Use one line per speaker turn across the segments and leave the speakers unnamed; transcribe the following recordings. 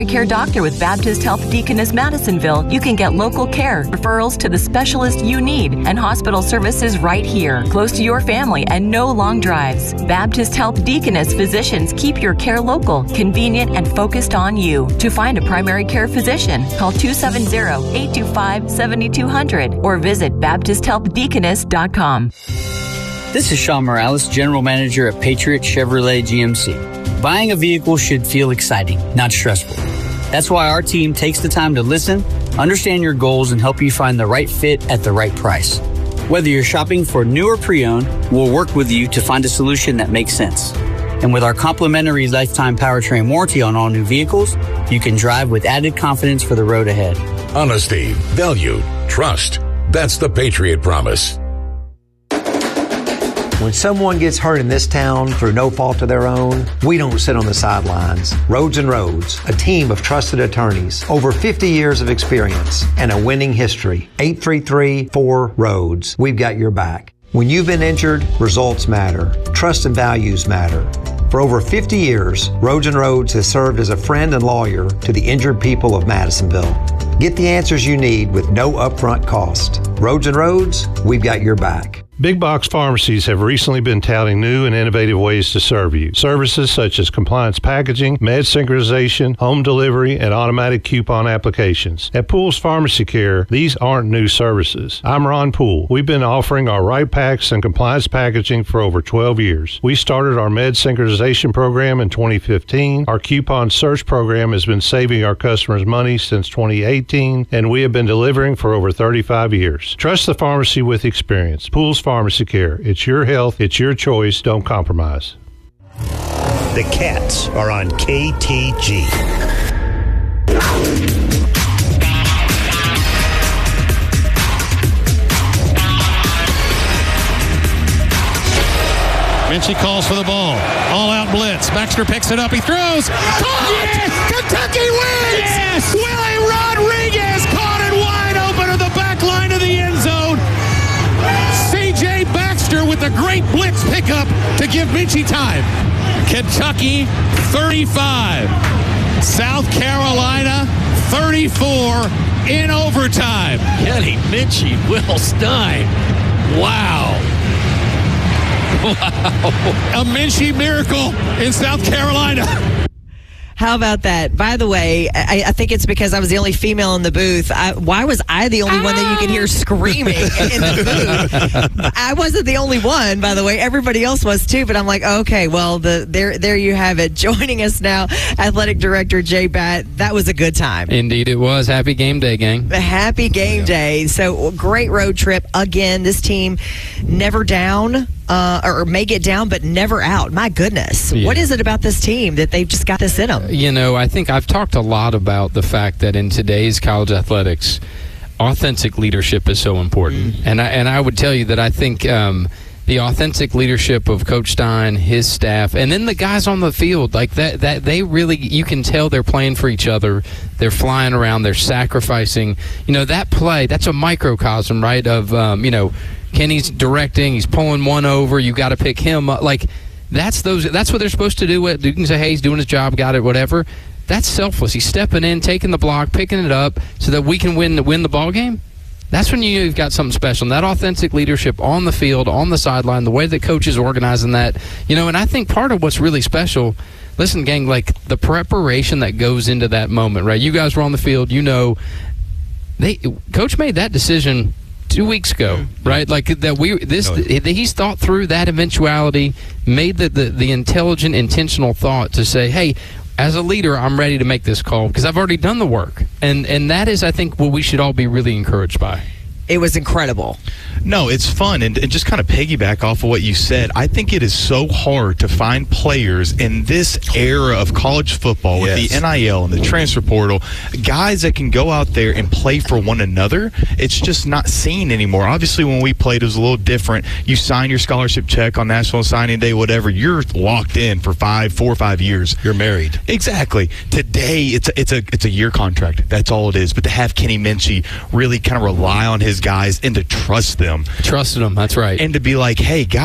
Care doctor with Baptist Health Deaconess Madisonville, you can get local care, referrals to the specialist you need, and hospital services right here, close to your family and no long drives. Baptist Health Deaconess physicians keep your care local, convenient, and focused on you. To find a primary care physician, call 270-825-7200 or visit BaptistHealthDeaconess.com.
This is Sean Morales, General Manager at Patriot Chevrolet GMC. Buying a vehicle should feel exciting, not stressful. That's why our team takes the time to listen, understand your goals, and help you find the right fit at the right price. Whether you're shopping for new or pre-owned, we'll work with you to find a solution that makes sense. And with our complimentary lifetime powertrain warranty on all new vehicles, you can drive with added confidence for the road ahead.
Honesty, value, trust. That's the Patriot Promise.
When someone gets hurt in this town through no fault of their own, we don't sit on the sidelines. Roads and Roads, a team of trusted attorneys, over 50 years of experience, and a winning history. 833-4-ROADS. We've got your back. When you've been injured, results matter. Trust and values matter. For over 50 years, Roads and Roads has served as a friend and lawyer to the injured people of Madisonville. Get the answers you need with no upfront cost. Roads and Roads, we've got your back.
Big box pharmacies have recently been touting new and innovative ways to serve you. Services such as compliance packaging, med synchronization, home delivery, and automatic coupon applications. At Poole's Pharmacy Care, these aren't new services. I'm Ron Poole. We've been offering our right packs and compliance packaging for over 12 years. We started our med synchronization program in 2015. Our coupon search program has been saving our customers money since 2018, and we have been delivering for over 35 years. Trust the pharmacy with experience. Poole's Pharmacy Care. It's your health. It's your choice. Don't compromise.
The Cats are on KTG.
Minchie calls for the ball. All-out blitz. Baxter picks it up. He throws. Caught! Yes! Kentucky wins! Yes! Willie Rodriguez caught it wide open at the back line of the end zone. C.J. Baxter with a great blitz pickup to give Minchie time. Kentucky 35. South Carolina 34 in overtime.
Kenny Minchie, Will Stein. Wow.
A Minchie miracle in South Carolina.
How about that? By the way, I think it's because I was the only female in the booth. Why was I the only one that you could hear screaming in the booth? I wasn't the only one, by the way. Everybody else was too, but I'm like, okay, well, there you have it. Joining us now, Athletic Director Jay Batt. That was a good time.
Indeed it was. Happy game day, gang.
Happy game day. So, great road trip. Again, this team never down. Or may get down, but never out. My goodness. Yeah. What is it about this team that they've just got this in them?
You know, I think I've talked a lot about the fact that in today's college athletics, authentic leadership is so important. And I would tell you that I think the authentic leadership of Coach Stein, his staff, and then the guys on the field, like that they really, you can tell they're playing for each other. They're flying around. They're sacrificing. You know, that play, that's a microcosm, right, of, Kenny's directing, he's pulling one over, you got to pick him up. Like, that's what they're supposed to do. You can say, hey, he's doing his job, got it, whatever. That's selfless. He's stepping in, taking the block, picking it up so that we can win the ball game. That's when you've got something special. And that authentic leadership on the field, on the sideline, the way that coaches organizing that, and I think part of what's really special, listen, gang, like the preparation that goes into that moment, right? You guys were on the field, Coach made that decision 2 weeks ago, right? Like that he's thought through that eventuality, made the intelligent, intentional thought to say, hey, as a leader, I'm ready to make this call because I've already done the work. And that is, I think, what we should all be really encouraged by.
It was incredible.
No, it's fun. And just kind of piggyback off of what you said, I think it is so hard to find players in this era of college football with the NIL and the transfer portal, guys that can go out there and play for one another. It's just not seen anymore. Obviously, when we played, it was a little different. You sign your scholarship check on National Signing Day, whatever. You're locked in for 4 or 5 years.
You're married.
Exactly. Today, it's a year contract. That's all it is. But to have Kenny Minchie really kind of rely on his guys and to trust them.
Trusted them, that's right.
And to be like, hey, guys,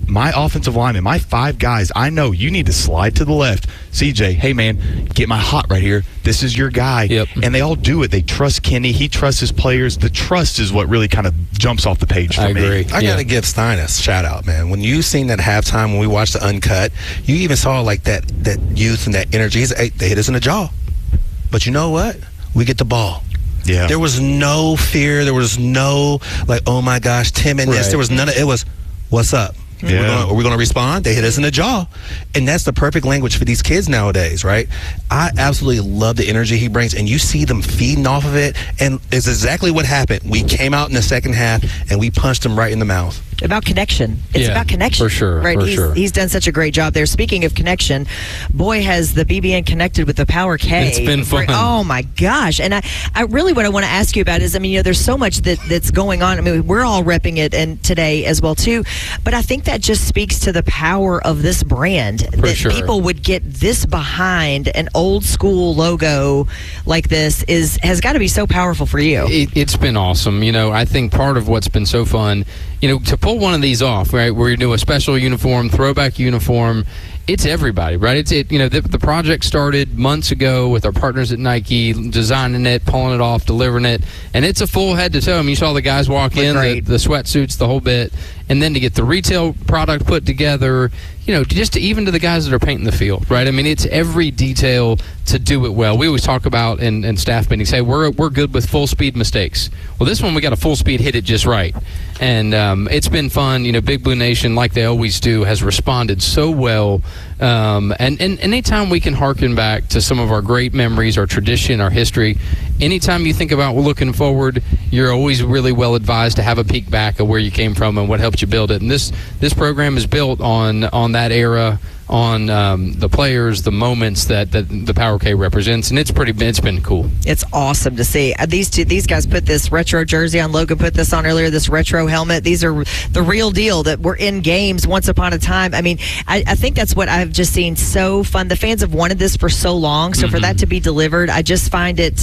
my offensive linemen, my 5 guys, I know you need to slide to the left. CJ, hey, man, get my hot right here. This is your guy.
Yep.
And they all do it. They trust Kenny. He trusts his players. The trust is what really kind of jumps off the page for me.
I agree.
I got to give Stein a shout-out, man. When you seen that halftime, when we watched the uncut, you even saw, like, that youth and that energy. They hit us in the jaw. But you know what? We get the ball.
Yeah.
There was no fear. There was no, like, oh, my gosh, Tim and this. There was none of it. Was, what's up?
Yeah.
Are we going to respond? They hit us in the jaw. And that's the perfect language for these kids nowadays, right? I absolutely love the energy he brings, and you see them feeding off of it, and it's exactly what happened. We came out in the second half, and we punched them right in the mouth.
About connection. It's
Yeah,
about connection.
for sure,
Right?
for sure.
He's done such a great job there. Speaking of connection, boy, has the BBN connected with the Power K.
It's been fun.
Oh, my gosh. And I really, what I want to ask you about is, I mean, you know, there's so much that's going on. I mean, we're all repping it and today as well, too. But I think that just speaks to the power of this brand.
For
that
sure.
people would get this behind an old school logo like this has got to be so powerful for you.
It's been awesome. You know, I think part of what's been so fun, you know, to pull one of these off, right, where you do a special uniform, throwback uniform, it's everybody, right? You know, the project started months ago with our partners at Nike, designing it, pulling it off, delivering it, and it's a full head to toe. I mean, you saw the guys walk in, the sweatsuits, the whole bit, and then to get the retail product put together, you know, just even to the guys that are painting the field, right? I mean, it's every detail to do it well. We always talk about in staff meetings, say we're good with full speed mistakes. Well, this one we got a full speed hit it just right, and it's been fun. You know, Big Blue Nation, like they always do, has responded so well. And anytime we can harken back to some of our great memories, our tradition, our history, anytime you think about looking forward, you're always really well advised to have a peek back of where you came from and what helped you build it. And this program is built on that era, on the players, the moments that the Power K represents, and it's been cool.
It's awesome to see. These guys put this retro jersey on. Logan put this on earlier, this retro helmet. These are the real deal that were in games once upon a time. I mean, I think that's what I've just seen so fun. The fans have wanted this for so long, so for that to be delivered, I just find it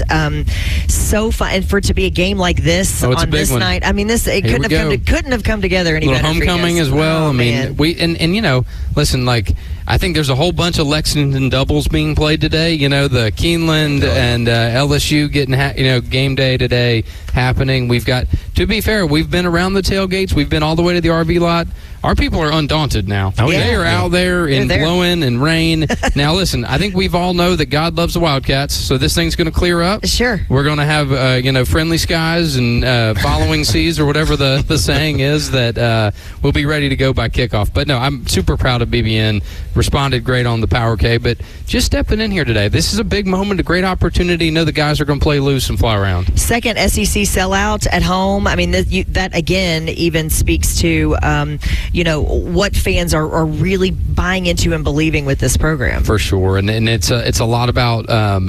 so fun. And for it to be a game like this on this night, I mean, couldn't have come together any
better.
Little
homecoming as well. I mean, we and you know, listen, like, I think there's a whole bunch of Lexington doubles being played today. You know, the Keeneland and LSU getting game day today happening. We've got, to be fair, we've been around the tailgates. We've been all the way to the RV lot. Our people are undaunted now. They are out there in blowing and rain. Now, listen, I think we've all know that God loves the Wildcats, so this thing's going to clear up.
Sure.
We're going to have, friendly skies and following seas, or whatever the saying is, that we'll be ready to go by kickoff. But, no, I'm super proud of BBN. Responded great on the Power K, but just stepping in here today, this is a big moment, a great opportunity. You know the guys are going to play loose and fly around.
Second SEC sellout at home. I mean, that again even speaks to, what fans are really buying into and believing with this program.
For sure, and it's a lot about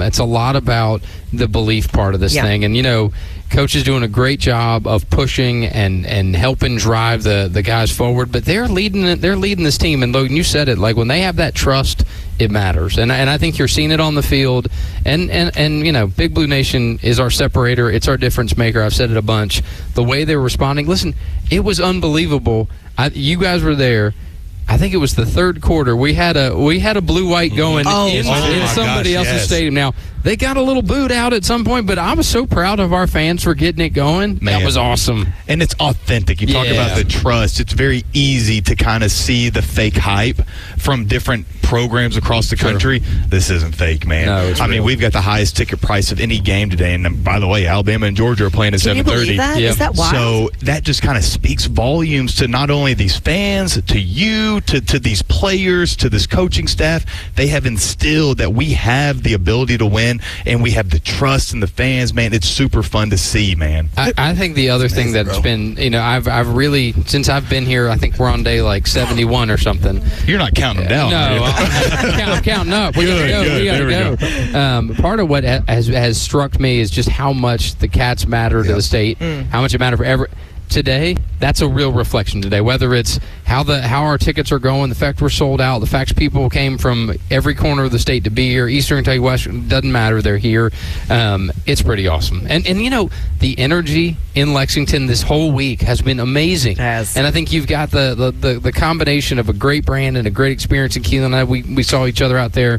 the belief part of this thing, and Coach is doing a great job of pushing and helping drive the guys forward, but they're leading this team. And Logan, you said it, like when they have that trust, it matters. And I think you're seeing it on the field. And Big Blue Nation is our separator. It's our difference maker. I've said it a bunch. The way they were responding, listen, it was unbelievable. You guys were there. I think it was the third quarter. We had a blue-white going in somebody else's stadium. Now, they got a little boot out at some point, but I was so proud of our fans for getting it going. Man. That was awesome.
And it's authentic. You talk about the trust. It's very easy to kind of see the fake hype from different programs across the country. This isn't fake, man.
No, it's
real. Mean, we've got the highest ticket price of any game today. And by the way, Alabama and Georgia are playing at 7:30.
Can you believe that? Is that wild?
So that just kind of speaks volumes to not only these fans, to you, to these players, to this coaching staff. They have instilled that we have the ability to win, and we have the trust in the fans, man. It's super fun to see, man.
I think the other thing that's been, I've really, since I've been here, I think we're on day like 71 or something.
You're not counting them down.
No, I'm counting up. We gotta go. Part of what has struck me is just how much the Cats matter to the state, how much it matters for today, that's a real reflection today. Whether it's how our tickets are going, the fact we're sold out, the fact people came from every corner of the state to be here, Eastern Kentucky, Western, doesn't matter, they're here. It's pretty awesome. And the energy in Lexington this whole week has been amazing. And I think you've got the combination of a great brand and a great experience in Keelan. We saw each other out there.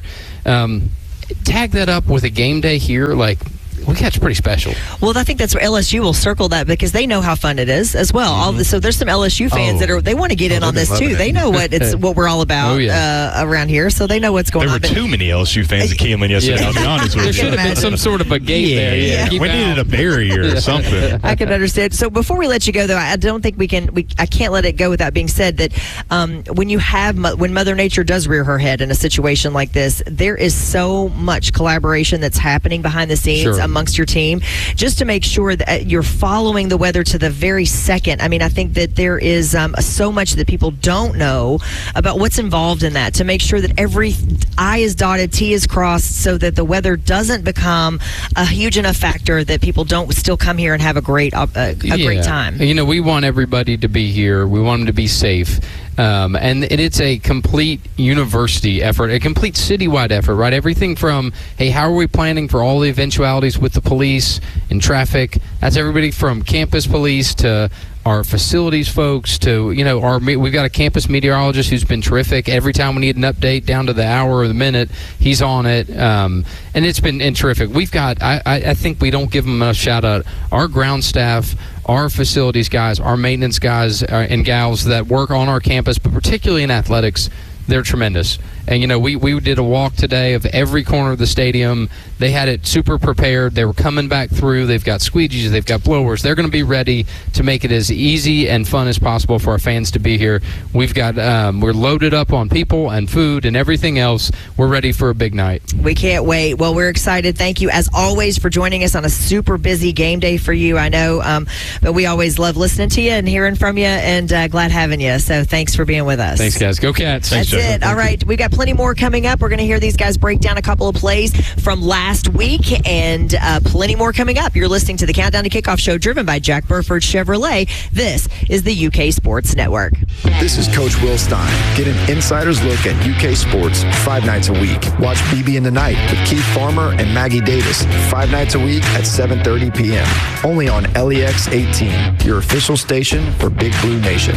Tag that up with a game day here, it's pretty special.
Well, I think that's where LSU will circle that because they know how fun it is as well. So there's some LSU fans they want to get in on this too. They know what we're all about around here, so they know what's going on.
There were too many LSU fans at Keelan yesterday. I'll be honest with you.
There should have been some sort of a gate there.
Yeah. We needed a barrier or something.
I can understand. So before we let you go, though, I don't think I can't let it go without being said that when Mother Nature does rear her head in a situation like this, there is so much collaboration that's happening behind the scenes amongst your team, just to make sure that you're following the weather to the very second. I mean, I think that there is so much that people don't know about what's involved in that, to make sure that every I is dotted, T is crossed, so that the weather doesn't become a huge enough factor that people don't still come here and have a great time.
We want everybody to be here. We want them to be safe. And it's a complete university effort, a complete citywide effort, right? Everything from, hey, how are we planning for all the eventualities with the police and traffic? That's everybody from campus police to our facilities folks to, we've got a campus meteorologist who's been terrific. Every time we need an update down to the hour or the minute, he's on it. And it's been terrific. We've got, I think we don't give them enough shout out. Our ground staff, our facilities guys, our maintenance guys and gals that work on our campus, but particularly in athletics, they're tremendous. And, we did a walk today of every corner of the stadium. They had it super prepared. They were coming back through. They've got squeegees. They've got blowers. They're going to be ready to make it as easy and fun as possible for our fans to be here. We've got we're loaded up on people and food and everything else. We're ready for a big night.
We can't wait. Well, we're excited. Thank you, as always, for joining us on a super busy game day for you. I know, but we always love listening to you and hearing from you, and glad having you. So thanks for being with us.
Thanks, guys. Go Cats.
That's it. All right. We've got plenty more coming up. We're going to hear these guys break down a couple of plays from last week, and plenty more coming up. You're listening to the Countdown to Kickoff show driven by Jack Burford Chevrolet. This is the UK Sports Network.
This is Coach Will Stein. Get an insider's look at UK sports 5 nights a week. Watch BB in the Night with Keith Farmer and Maggie Davis 5 nights a week at 7:30 p.m. Only on LEX 18, your official station for Big Blue Nation.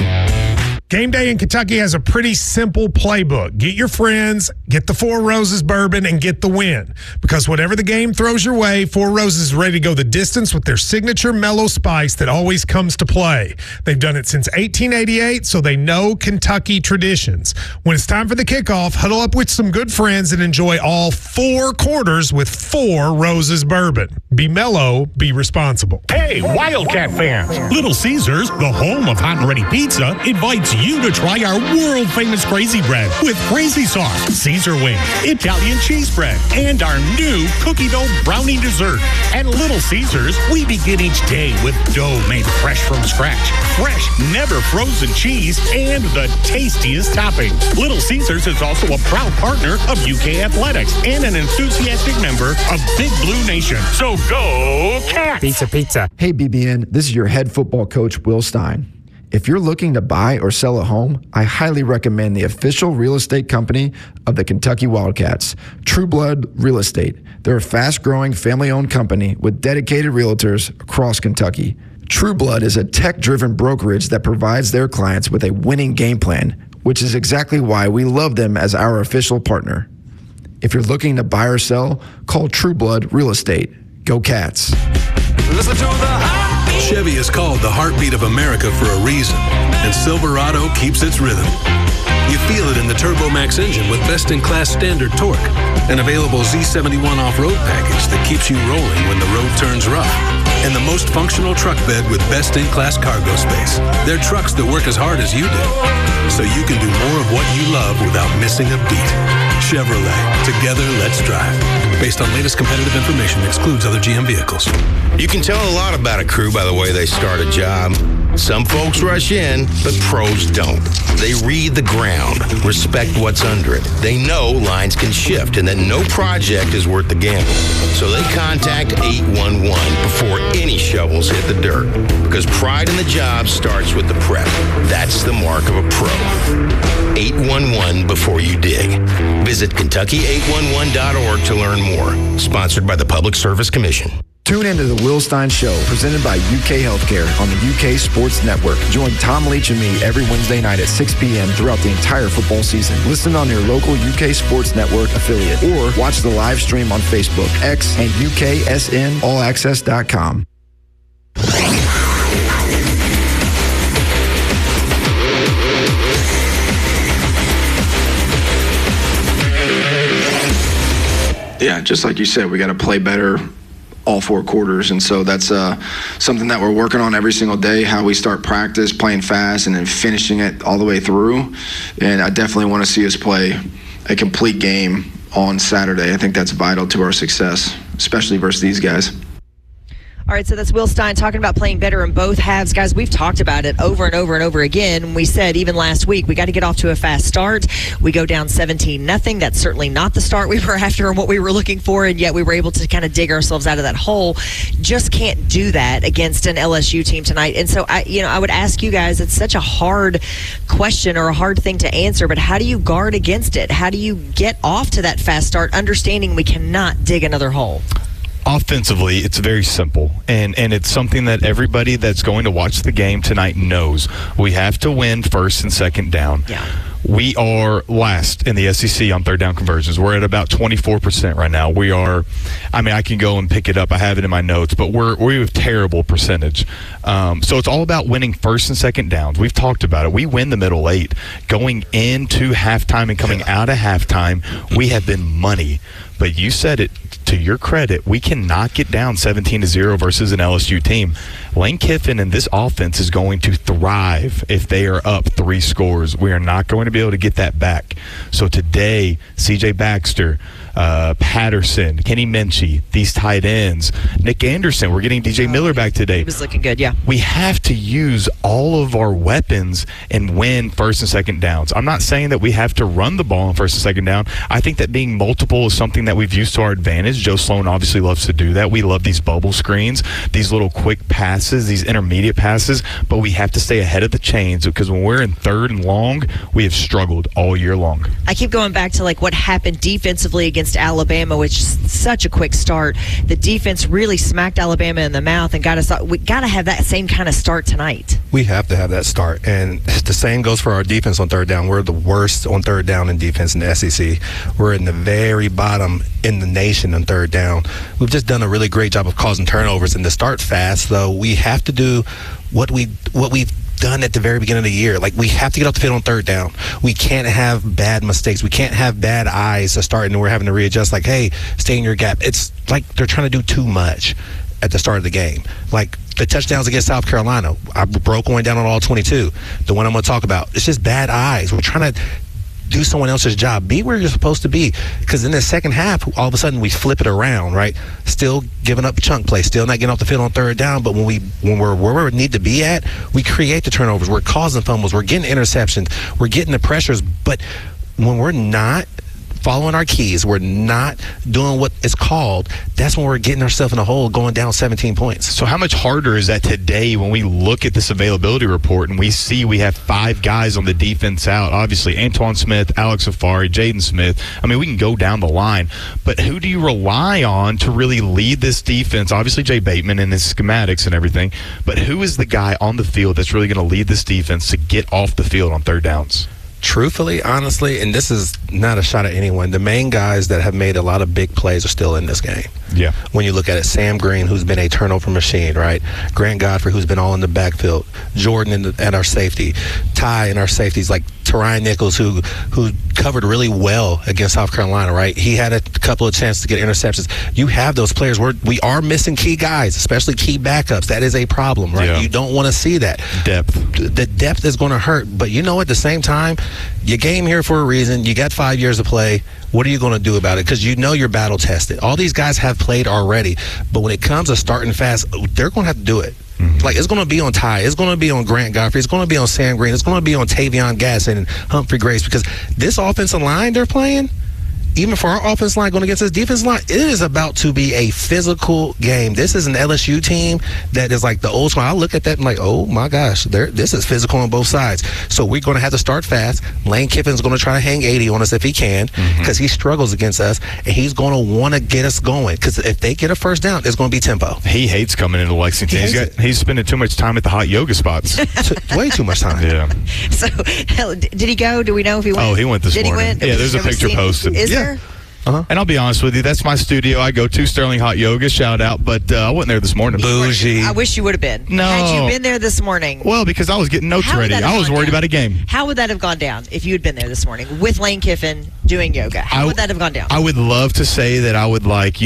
Game Day in Kentucky has a pretty simple playbook. Get your friends, get the Four Roses bourbon, and get the win. Because whatever the game throws your way, Four Roses is ready to go the distance with their signature mellow spice that always comes to play. They've done it since 1888, so they know Kentucky traditions. When it's time for the kickoff, huddle up with some good friends and enjoy all 4 quarters with Four Roses bourbon. Be mellow, be responsible.
Hey, Wildcat fans! Little Caesars, the home of hot and ready pizza, invites you to try our world-famous Crazy Bread with crazy sauce, Caesar wings, Italian cheese bread, and our new cookie dough brownie dessert. At Little Caesars, we begin each day with dough made fresh from scratch, fresh, never frozen cheese, and the tastiest toppings. Little Caesars is also a proud partner of UK Athletics and an enthusiastic member of Big Blue Nation. So go Cats!
Pizza.
Hey, BBN, this is your head football coach, Will Stein. If you're looking to buy or sell a home, I highly recommend the official real estate company of the Kentucky Wildcats, True Blood Real Estate. They're a fast-growing, family-owned company with dedicated realtors across Kentucky. True Blood is a tech-driven brokerage that provides their clients with a winning game plan, which is exactly why we love them as our official partner. If you're looking to buy or sell, call True Blood Real Estate. Go Cats.
Listen to the heartbeat. Chevy is called the heartbeat of America for a reason, and Silverado keeps its rhythm. You feel it in the TurboMax engine with best-in-class standard torque, an available Z71 off-road package that keeps you rolling when the road turns rough, and the most functional truck bed with best-in-class cargo space. They're trucks that work as hard as you do, so you can do more of what you love without missing a beat. Chevrolet. Together, let's drive. Based on latest competitive information, excludes other GM vehicles.
You can tell a lot about a crew by the way they start a job. Some folks rush in, but pros don't. They read the ground, respect what's under it. They know lines can shift and that no project is worth the gamble. So they contact 811 before any shovels hit the dirt. Because pride in the job starts with the prep. That's the mark of a pro. 811 before you dig. Visit Kentucky811.org to learn more. Sponsored by the Public Service Commission.
Tune into the Will Stein Show, presented by UK Healthcare on the UK Sports Network. Join Tom Leach and me every Wednesday night at 6 p.m. throughout the entire football season. Listen on your local UK Sports Network affiliate or watch the live stream on Facebook, X, and UKSNAllAccess.com.
Yeah, just like you said, we got to play better all 4 quarters, and so that's something that we're working on every single day, how we start practice playing fast and then finishing it all the way through. And I definitely want to see us play a complete game on Saturday. I think that's vital to our success, especially versus these guys.
All right, so that's Will Stein talking about playing better in both halves. Guys, we've talked about it over and over and over again. We said even last week, we got to get off to a fast start. We go down 17-0. That's certainly not the start we were after and what we were looking for, and yet we were able to kind of dig ourselves out of that hole. Just can't do that against an LSU team tonight. And so, I would ask you guys, it's such a hard question or a hard thing to answer, but how do you guard against it? How do you get off to that fast start, understanding we cannot dig another hole?
Offensively, it's very simple, and it's something that everybody that's going to watch the game tonight knows. We have to win first and second down.
Yeah.
We are last in the SEC on third down conversions. We're at about 24% right now. We are, I can go and pick it up. I have it in my notes, but we have terrible percentage. So it's all about winning first and second downs. We've talked about it. We win the middle 8. Going into halftime and coming out of halftime, we have been money. But you said it, to your credit, we cannot get down 17-0 versus an LSU team. Lane Kiffin and this offense is going to thrive if they are up 3 scores. We are not going to be able to get that back. So today, C.J. Baxter, Patterson, Kenny Minchie, these tight ends, Nick Anderson, we're getting DJ Miller back today.
He was looking good, yeah.
We have to use all of our weapons and win first and second downs. I'm not saying that we have to run the ball on first and second down. I think that being multiple is something that we've used to our advantage. Joe Sloan obviously loves to do that. We love these bubble screens, these little quick passes, these intermediate passes, but we have to stay ahead of the chains because when we're in third and long, we have struggled all year long.
I keep going back to what happened defensively against Alabama, which is such a quick start. The defense really smacked Alabama in the mouth and got us. We got to have that same kind of start tonight.
We have to have that start, and the same goes for our defense on third down. We're the worst on third down in defense in the SEC. We're in the very bottom in the nation on third down. We've just done a really great job of causing turnovers, and to start fast, though, we have to do what we've done at the very beginning of the year. We have to get off the field on third down. We can't have bad mistakes. We can't have bad eyes to start, and we're having to readjust. Hey, stay in your gap. It's like they're trying to do too much at the start of the game. The touchdowns against South Carolina, I broke one down on all 22. The one I'm going to talk about, it's just bad eyes. We're trying to do someone else's job. Be where you're supposed to be. Because in the second half, all of a sudden we flip it around, right? Still giving up chunk play, still not getting off the field on third down. But when we're where we need to be at, we create the turnovers. We're causing fumbles. We're getting interceptions. We're getting the pressures. But when we're not following our keys, we're not doing what it's called, that's when we're getting ourselves in a hole going down 17 points.
So how much harder is that today when we look at this availability report and we see we have 5 guys on the defense out? Obviously, Antoine Smith, Alex Safari, Jaden Smith. We can go down the line. But who do you rely on to really lead this defense? Obviously, Jay Bateman and his schematics and everything. But who is the guy on the field that's really going to lead this defense to get off the field on third downs?
Truthfully, honestly, and this is not a shot at anyone, the main guys that have made a lot of big plays are still in this game.
Yeah.
When you look at it, Sam Green, who's been a turnover machine, right? Grant Godfrey, who's been all in the backfield. Jordan at our safety. Ty in our safeties, like Tyrion Nichols, who covered really well against South Carolina, right? He had a couple of chances to get interceptions. You have those players. We are missing key guys, especially key backups. That is a problem, right?
Yeah.
You don't want to see that.
Depth.
The depth is going to hurt. But at the same time, You came here for a reason. You got 5 years to play. What are you going to do about it? Because you know you're battle tested. All these guys have played already. But when it comes to starting fast, they're going to have to do it. Like, it's going to be on Ty. It's going to be on Grant Godfrey. It's going to be on Sam Green. It's going to be on Tavion Gasson and Humphrey Grace, because this offensive line they're playing, even for our offensive line going against this defensive line, it is about to be a physical game. This is an LSU team that is like the old school. I look at that and I'm like, oh my gosh, this is physical on both sides. So we're going to have to start fast. Lane Kiffin's going to try to hang 80 on us if he can, because he struggles against us, and he's going to want to get us going, because if they get a first down, it's going to be tempo.
He hates coming into Lexington. He's spending too much time at the hot yoga spots.
Way too much time.
Yeah.
So, did he go? Do we know if he went?
Oh, he went this morning.
He went?
Yeah, there's a picture posted.
Is there?
And I'll be honest with you, that's my studio. I go to Sterling Hot Yoga, shout out, but I wasn't there this morning.
Bougie.
I wish you would have been.
No.
Had you been there this morning?
Well, because I was getting notes ready. I was worried about a game.
How would that have gone down if you had been there this morning with Lane Kiffin doing yoga? How would that have gone down?
I would love to say that I would,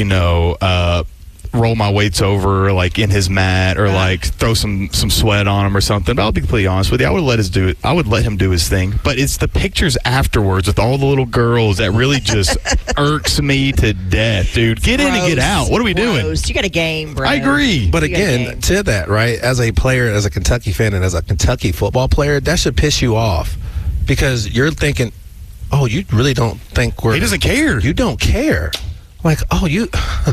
roll my weights over like in his mat, or like throw some sweat on him or something. But I'll be completely honest with you, I would let him do his thing. But it's the pictures afterwards with all the little girls that really just irks me to death, dude. Get in and get out. What are we doing?
You got a game, bro.
I agree.
But again, to that, right, as a player, as a Kentucky fan, and as a Kentucky football player, that should piss you off, because you're thinking, oh, you really don't think
he doesn't care.
You don't care. Like, oh, you,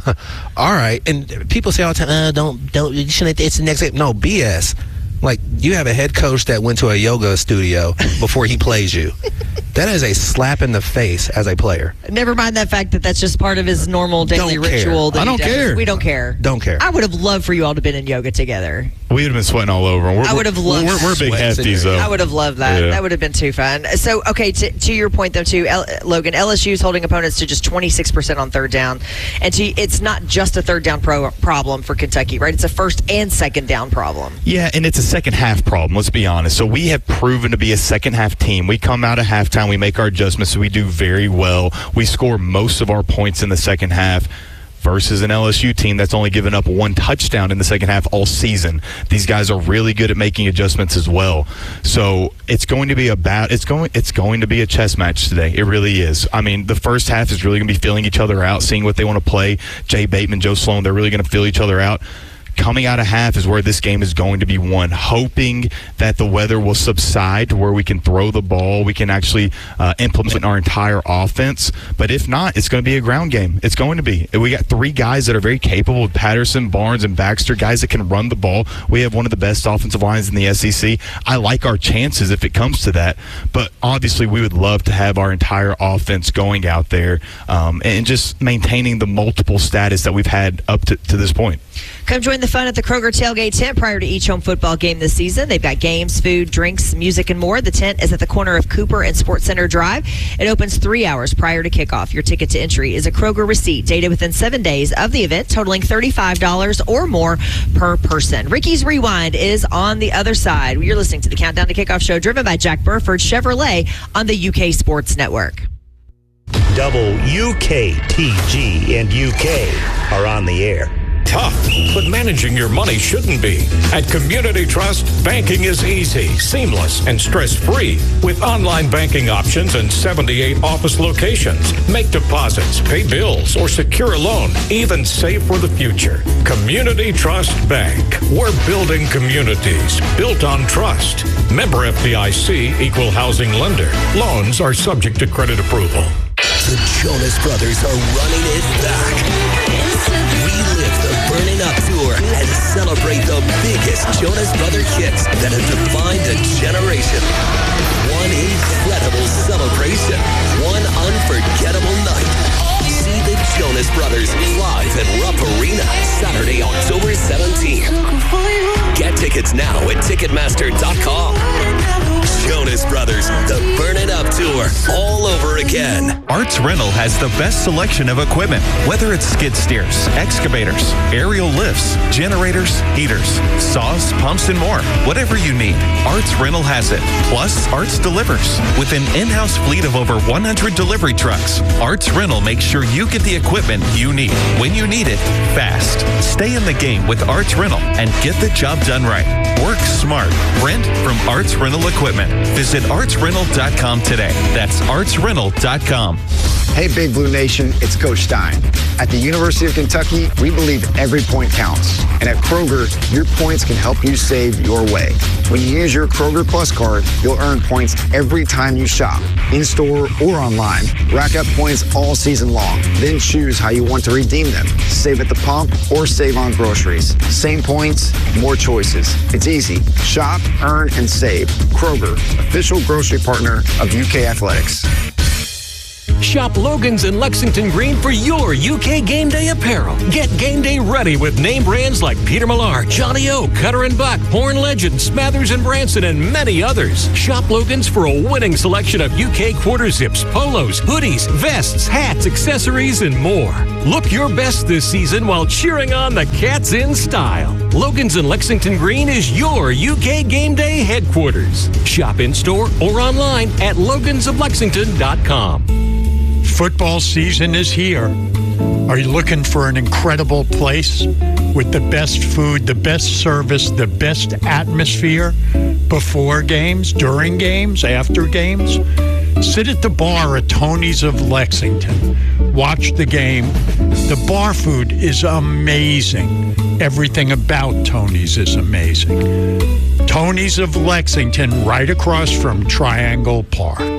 all right. And people say all the time, don't, you shouldn't, it's the next game. No, BS. Like, you have a head coach that went to a yoga studio before he plays you. That is a slap in the face as a player.
Never mind that fact that that's just part of his normal daily ritual.
I don't care.
We don't care.
Don't care.
I would have loved for you all to have been in yoga together.
We would have been sweating all over.
I would have loved.
We're big hefties, though.
I would have loved that. Yeah. That would have been too fun. So, okay, to your point, though, too, Logan, LSU is holding opponents to just 26% on third down. And it's not just a third down problem for Kentucky, right? It's a first and second down problem.
Yeah, and it's a second half problem, let's be honest. So we have proven to be a second half team. We come out of halftime, we make our adjustments, so we do very well. We score most of our points in the second half, versus an LSU team that's only given up one touchdown in the second half all season. These guys are really good at making adjustments as well. So it's going to be it's going to be a chess match today. It really is. I mean, the first half is really going to be feeling each other out, seeing what they want to play. Jay Bateman, Joe Sloan, they're really going to feel each other out. Coming out of half is where this game is going to be won, hoping that the weather will subside to where we can throw the ball, we can actually implement our entire offense. But if not, it's going to be a ground game. It's going to be. We got three guys that are very capable, Patterson, Barnes, and Baxter, guys that can run the ball. We have one of the best offensive lines in the SEC. I like our chances if it comes to that. But obviously we would love to have our entire offense going out there and just maintaining the multiple status that we've had up to this point.
Come join the fun at the Kroger Tailgate Tent prior to each home football game this season. They've got games, food, drinks, music, and more. The tent is at the corner of Cooper and Sports Center Drive. It opens 3 hours prior to kickoff. Your ticket to entry is a Kroger receipt dated within 7 days of the event, totaling $35 or more per person. Ricky's Rewind is on the other side. You're listening to the Countdown to Kickoff show driven by Jack Burford Chevrolet on the UK Sports Network.
WUKTG and UK are on the air.
Tough, but managing your money shouldn't be. At Community Trust, banking is easy, seamless, and stress-free. With online banking options and 78 office locations, make deposits, pay bills, or secure a loan, even save for the future. Community Trust Bank. We're building communities built on trust. Member FDIC, equal housing lender. Loans are subject to credit approval.
The Jonas Brothers are running it back. Relive the Burning Up Tour and celebrate the biggest Jonas Brother hits that have defined a generation. One incredible celebration. One unforgettable night. See the Jonas Brothers live at Rupp Arena Saturday, October 17th. Get tickets now at Ticketmaster.com. Jonas Brothers, the Burn It Up Tour, all over again.
Arts Rental has the best selection of equipment, whether it's skid steers, excavators, aerial lifts, generators, heaters, saws, pumps, and more. Whatever you need, Arts Rental has it. Plus, Arts delivers. With an in-house fleet of over 100 delivery trucks, Arts Rental makes sure you get the equipment you need, when you need it, fast. Stay in the game with Arts Rental and get the job done right. Work smart. Rent from Arts Rental Equipment. Visit Visit artsrental.com today. That's artsrental.com.
Hey, Big Blue Nation, it's Coach Stein. At the University of Kentucky, we believe every point counts. And at Kroger, your points can help you save your way. When you use your Kroger Plus card, you'll earn points every time you shop, in-store or online. Rack up points all season long. Then choose how you want to redeem them. Save at the pump or save on groceries. Same points, more choices. It's easy. Shop, earn, and save. Kroger, official grocery partner of UK Athletics.
Shop Logan's in Lexington Green for your UK Game Day apparel. Get game day ready with name brands like Peter Millar, Johnny O, Cutter & Buck, Horn Legend, Smathers & Branson, and many others. Shop Logan's for a winning selection of UK quarter zips, polos, hoodies, vests, hats, accessories, and more. Look your best this season while cheering on the Cats in style. Logan's in Lexington Green is your UK Game Day headquarters. Shop in-store or online at logansoflexington.com.
Football season is here. Are you looking for an incredible place with the best food, the best service, the best atmosphere before games, during games, after games? Sit at the bar at Tony's of Lexington. Watch the game. The bar food is amazing. Everything about Tony's is amazing. Tony's of Lexington, right across from Triangle Park.